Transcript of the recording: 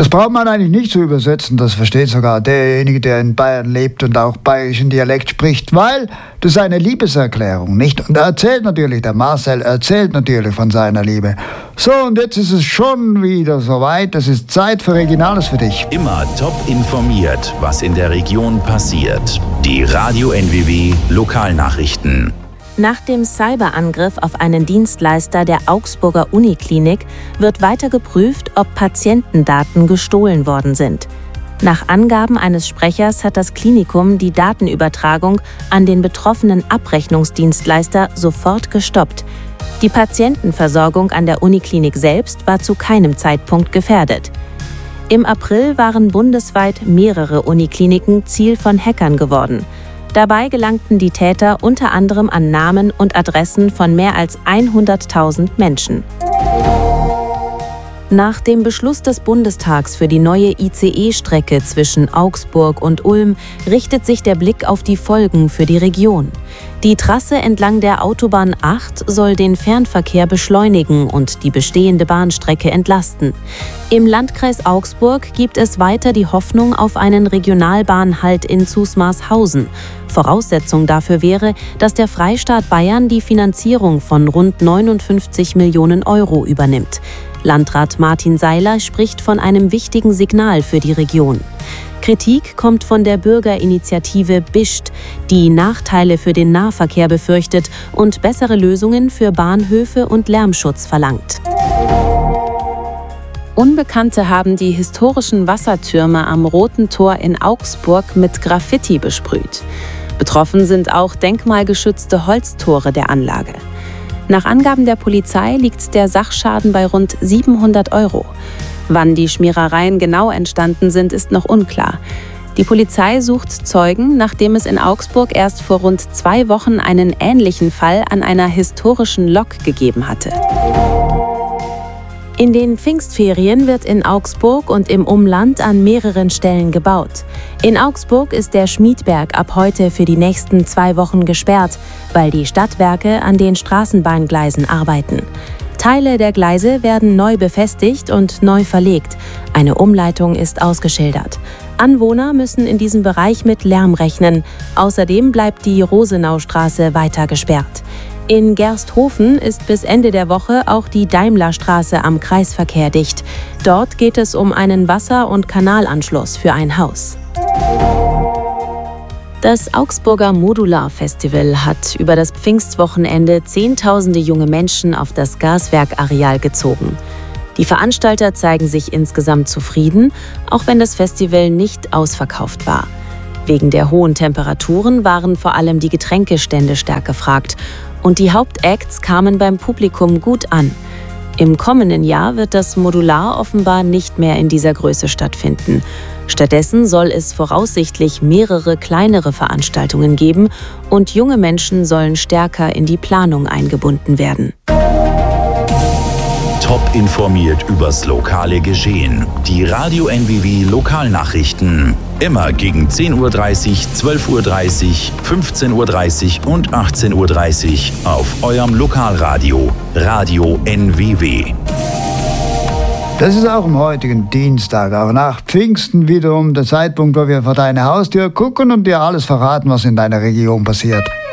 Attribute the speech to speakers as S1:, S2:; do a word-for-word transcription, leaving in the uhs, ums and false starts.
S1: Das braucht man eigentlich nicht zu übersetzen, das versteht sogar derjenige, der in Bayern lebt und auch bayerischen Dialekt spricht, weil das ist eine Liebeserklärung, nicht? Und er erzählt natürlich, der Marcel erzählt natürlich von seiner Liebe. So, und jetzt ist es schon wieder soweit, es ist Zeit für Regionales für dich.
S2: Immer top informiert, was in der Region passiert. Die Radio N W W Lokalnachrichten.
S3: Nach dem Cyberangriff auf einen Dienstleister der Augsburger Uniklinik wird weiter geprüft, ob Patientendaten gestohlen worden sind. Nach Angaben eines Sprechers hat das Klinikum die Datenübertragung an den betroffenen Abrechnungsdienstleister sofort gestoppt. Die Patientenversorgung an der Uniklinik selbst war zu keinem Zeitpunkt gefährdet. Im April waren bundesweit mehrere Unikliniken Ziel von Hackern geworden. Dabei gelangten die Täter unter anderem an Namen und Adressen von mehr als hunderttausend Menschen. Nach dem Beschluss des Bundestags für die neue I C E-Strecke zwischen Augsburg und Ulm richtet sich der Blick auf die Folgen für die Region. Die Trasse entlang der Autobahn acht soll den Fernverkehr beschleunigen und die bestehende Bahnstrecke entlasten. Im Landkreis Augsburg gibt es weiter die Hoffnung auf einen Regionalbahnhalt in Zusmarshausen. Voraussetzung dafür wäre, dass der Freistaat Bayern die Finanzierung von rund neunundfünfzig Millionen Euro übernimmt. Landrat Martin Seiler spricht von einem wichtigen Signal für die Region. Kritik kommt von der Bürgerinitiative Bischt, die Nachteile für den Nahverkehr befürchtet und bessere Lösungen für Bahnhöfe und Lärmschutz verlangt. Unbekannte haben die historischen Wassertürme am Roten Tor in Augsburg mit Graffiti besprüht. Betroffen sind auch denkmalgeschützte Holztore der Anlage. Nach Angaben der Polizei liegt der Sachschaden bei rund siebenhundert Euro. Wann die Schmierereien genau entstanden sind, ist noch unklar. Die Polizei sucht Zeugen, nachdem es in Augsburg erst vor rund zwei Wochen einen ähnlichen Fall an einer historischen Lok gegeben hatte. In den Pfingstferien wird in Augsburg und im Umland an mehreren Stellen gebaut. In Augsburg ist der Schmiedberg ab heute für die nächsten zwei Wochen gesperrt, weil die Stadtwerke an den Straßenbahngleisen arbeiten. Teile der Gleise werden neu befestigt und neu verlegt. Eine Umleitung ist ausgeschildert. Anwohner müssen in diesem Bereich mit Lärm rechnen. Außerdem bleibt die Rosenaustraße weiter gesperrt. In Gersthofen ist bis Ende der Woche auch die Daimlerstraße am Kreisverkehr dicht. Dort geht es um einen Wasser- und Kanalanschluss für ein Haus. Das Augsburger Modular-Festival hat über das Pfingstwochenende Zehntausende junge Menschen auf das Gaswerkareal gezogen. Die Veranstalter zeigen sich insgesamt zufrieden, auch wenn das Festival nicht ausverkauft war. Wegen der hohen Temperaturen waren vor allem die Getränkestände stark gefragt. Und die Hauptacts kamen beim Publikum gut an. Im kommenden Jahr wird das Modular offenbar nicht mehr in dieser Größe stattfinden. Stattdessen soll es voraussichtlich mehrere kleinere Veranstaltungen geben und junge Menschen sollen stärker in die Planung eingebunden werden.
S2: Top informiert übers lokale Geschehen. Die Radio N W W Lokalnachrichten. Immer gegen zehn Uhr dreißig, zwölf Uhr dreißig, fünfzehn Uhr dreißig und achtzehn Uhr dreißig auf eurem Lokalradio. Radio N W W.
S1: Das ist auch am heutigen Dienstag, auch nach Pfingsten wiederum der Zeitpunkt, wo wir vor deine Haustür gucken und dir alles verraten, was in deiner Region passiert.